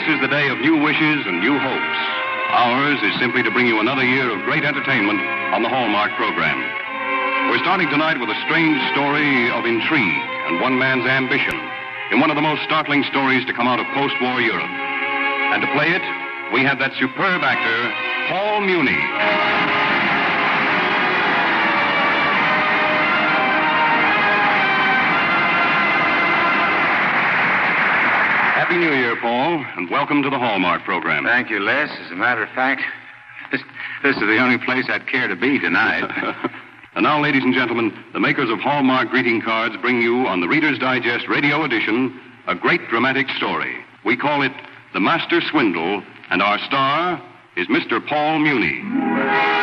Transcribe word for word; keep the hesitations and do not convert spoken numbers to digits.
is the day of new wishes and new hopes. Ours is simply to bring you another year of great entertainment on the Hallmark program. We're starting tonight with a strange story of intrigue and one man's ambition in one of the most startling stories to come out of post-war Europe. And to play it, we have that superb actor, Paul Muni. Happy New Year, Paul, and welcome to the Hallmark program. Thank you, Les. As a matter of fact, this, this is the only place I'd care to be tonight. And now, ladies and gentlemen, the makers of Hallmark greeting cards bring you on the Reader's Digest radio edition a great dramatic story. We call it The Master Swindle, and our star is Mister Paul Muni.